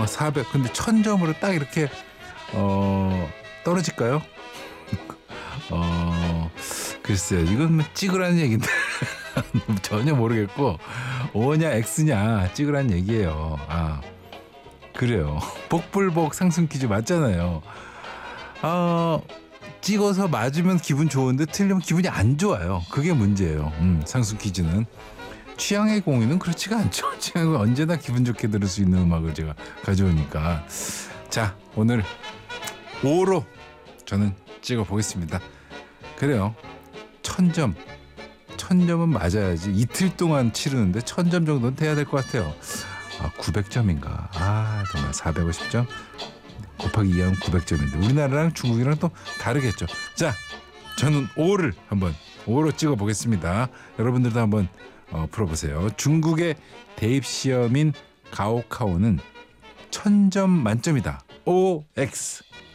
400. 근데 1000점으로 딱 이렇게 떨어질까요? 글쎄요. 이건 뭐 찍으라는 얘기인데 전혀 모르겠고 O냐 X냐 찍으라는 얘기예요. 그래요. 복불복 상승 퀴즈 맞잖아요. 찍어서 맞으면 기분 좋은데 틀리면 기분이 안 좋아요. 그게 문제예요. 상승 퀴즈는. 취향의 공유는 그렇지가 않죠. 취향은 언제나 기분 좋게 들을 수 있는 음악을 제가 가져오니까. 자, 오늘 5로 저는 찍어보겠습니다. 그래요. 1000점은 맞아야지. 이틀 동안 치르는데 1000점 정도는 돼야 될 것 같아요. 900점인가. 정말 450점 곱하기 2하면 900점인데 우리나라랑 중국이랑 또 다르겠죠. 자, 저는 5로 찍어보겠습니다. 여러분들도 한번 풀어보세요. 중국의 대입시험인 가오카오는 1000점 만점이다. OX.